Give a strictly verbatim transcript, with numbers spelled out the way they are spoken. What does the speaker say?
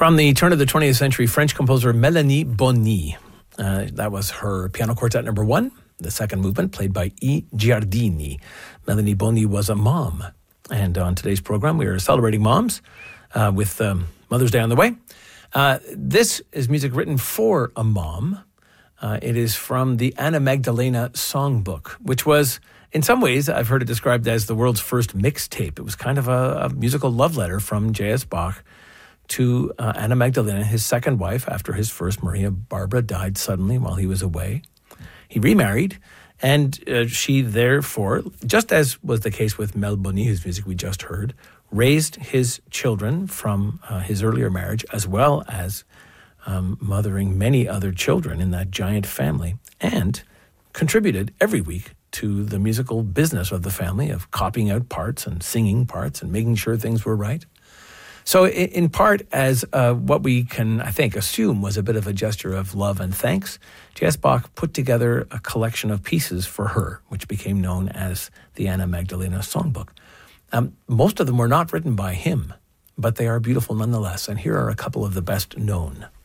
From the turn of the twentieth century, French composer Mélanie Bonny. Uh, that was her piano quartet number one, the second movement, played by E. Giardini. Mélanie Bonny was a mom. And on today's program, we are celebrating moms uh, with um, Mother's Day on the way. Uh, this is music written for a mom. Uh, it is from the Anna Magdalena Songbook, which was, in some ways, I've heard it described as the world's first mixtape. It was kind of a, a musical love letter from J S. Bach to uh, Anna Magdalena, his second wife, after his first, Maria Barbara, died suddenly while he was away. He remarried, and uh, she therefore, just as was the case with Mel Bonny, whose music we just heard, raised his children from uh, his earlier marriage, as well as um, mothering many other children in that giant family, and contributed every week to the musical business of the family of copying out parts and singing parts and making sure things were right. So in part, as uh, what we can, I think, assume was a bit of a gesture of love and thanks, J S. Bach put together a collection of pieces for her, which became known as the Anna Magdalena Songbook. Um, most of them were not written by him, but they are beautiful nonetheless, and here are a couple of the best known.